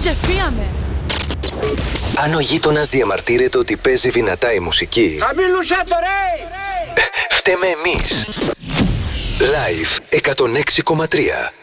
ξεφύγαμε. Αν ο γείτονας διαμαρτύρεται ότι παίζει δυνατά η μουσική, χαμηλούσα το ρε! φταίμε εμείς. Live 106,3.